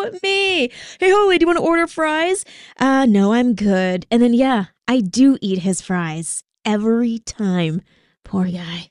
No, me. Hey, Holy, do you want to order fries? No, I'm good. And then, yeah, I do eat his fries every time. Poor guy.